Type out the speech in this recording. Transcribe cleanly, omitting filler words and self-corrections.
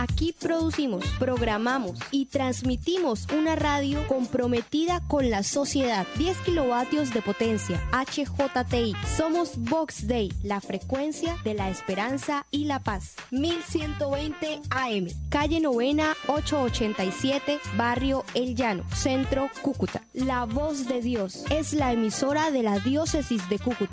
Aquí producimos, programamos y transmitimos una radio comprometida con la sociedad. 10 kilovatios de potencia, HJTI. Somos Vox Day, la frecuencia de la esperanza y la paz. 1120 AM, calle Novena 887, barrio El Llano, centro Cúcuta. La voz de Dios es la emisora de la diócesis de Cúcuta.